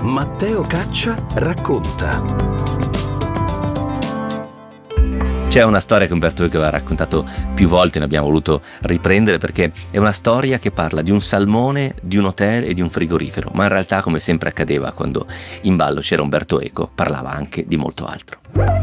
Matteo Caccia racconta. C'è una storia che Umberto Eco aveva raccontato più volte, ne abbiamo voluto riprendere perché è una storia che parla di un salmone, di un hotel e di un frigorifero, ma in realtà, come sempre accadeva quando in ballo c'era Umberto Eco, parlava anche di molto altro.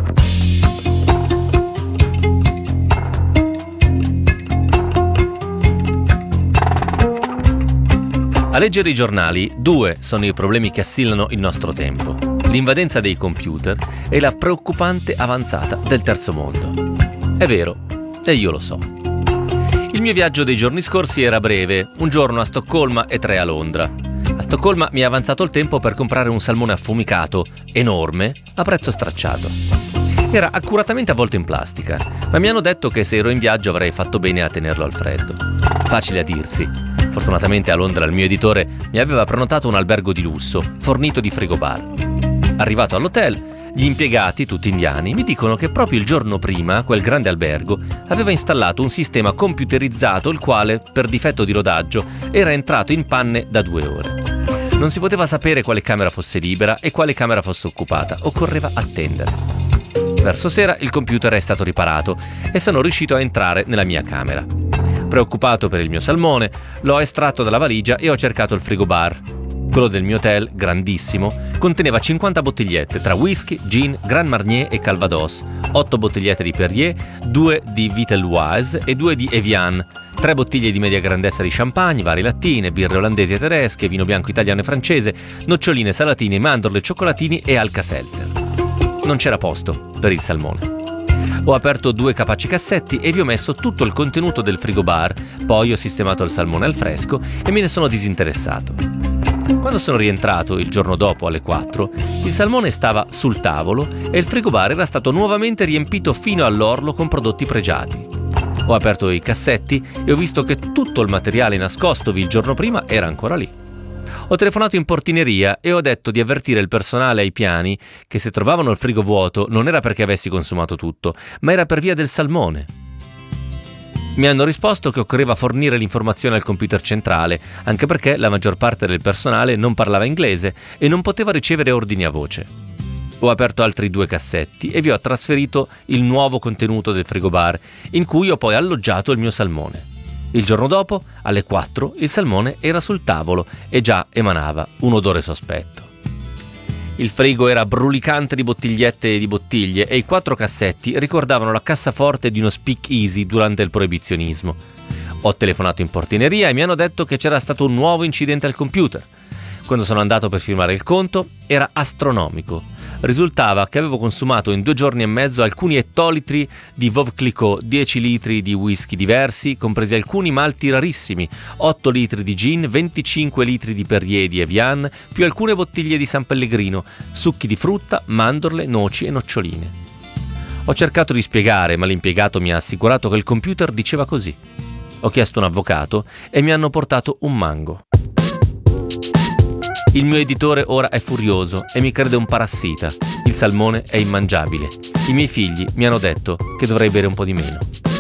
A leggere i giornali, due sono i problemi che assillano il nostro tempo: l'invadenza dei computer e la preoccupante avanzata del terzo mondo. È vero, e io lo so. Il mio viaggio dei giorni scorsi era breve, un giorno a Stoccolma e 3 a Londra. A Stoccolma mi è avanzato il tempo per comprare un salmone affumicato, enorme, a prezzo stracciato. Era accuratamente avvolto in plastica, ma mi hanno detto che se ero in viaggio avrei fatto bene a tenerlo al freddo. Facile a dirsi. Fortunatamente a Londra il mio editore mi aveva prenotato un albergo di lusso, fornito di frigobar. Arrivato all'hotel, gli impiegati, tutti indiani, mi dicono che proprio il giorno prima quel grande albergo aveva installato un sistema computerizzato il quale, per difetto di rodaggio, era entrato in panne da 2 ore. Non si poteva sapere quale camera fosse libera e quale camera fosse occupata, occorreva attendere. Verso sera il computer è stato riparato e sono riuscito a entrare nella mia camera. Preoccupato per il mio salmone, l'ho estratto dalla valigia e ho cercato il frigobar. Quello del mio hotel, grandissimo, conteneva 50 bottigliette tra whisky, gin, Grand Marnier e Calvados, 8 bottigliette di Perrier, 2 di Vitelloise e 2 di Evian, 3 bottiglie di media grandezza di champagne, varie lattine, birre olandesi e tedesche, vino bianco italiano e francese, noccioline, salatine, mandorle, cioccolatini e Alka-Seltzer. Non c'era posto per il salmone. Ho aperto 2 capaci cassetti e vi ho messo tutto il contenuto del frigobar, poi ho sistemato il salmone al fresco e me ne sono disinteressato. Quando sono rientrato il giorno dopo alle 4, il salmone stava sul tavolo e il frigobar era stato nuovamente riempito fino all'orlo con prodotti pregiati. Ho aperto i cassetti e ho visto che tutto il materiale nascostovi il giorno prima era ancora lì. Ho telefonato in portineria e ho detto di avvertire il personale ai piani che se trovavano il frigo vuoto non era perché avessi consumato tutto, ma era per via del salmone. Mi hanno risposto che occorreva fornire l'informazione al computer centrale, anche perché la maggior parte del personale non parlava inglese e non poteva ricevere ordini a voce. Ho aperto altri 2 cassetti e vi ho trasferito il nuovo contenuto del frigobar, in cui ho poi alloggiato il mio salmone. Il giorno dopo, alle 4, il salmone era sul tavolo e già emanava un odore sospetto. Il frigo era brulicante di bottigliette e di bottiglie e i 4 cassetti ricordavano la cassaforte di uno speakeasy durante il proibizionismo. Ho telefonato in portineria e mi hanno detto che c'era stato un nuovo incidente al computer. Quando sono andato per firmare il conto, era astronomico. Risultava che avevo consumato in 2 giorni e mezzo alcuni ettolitri di Veuve Clicquot, 10 litri di whisky diversi, compresi alcuni malti rarissimi, 8 litri di gin, 25 litri di Perrier di Evian, più alcune bottiglie di San Pellegrino, succhi di frutta, mandorle, noci e noccioline. Ho cercato di spiegare, ma l'impiegato mi ha assicurato che il computer diceva così. Ho chiesto un avvocato e mi hanno portato un mango. Il mio editore ora è furioso e mi crede un parassita. Il salmone è immangiabile. I miei figli mi hanno detto che dovrei bere un po' di meno.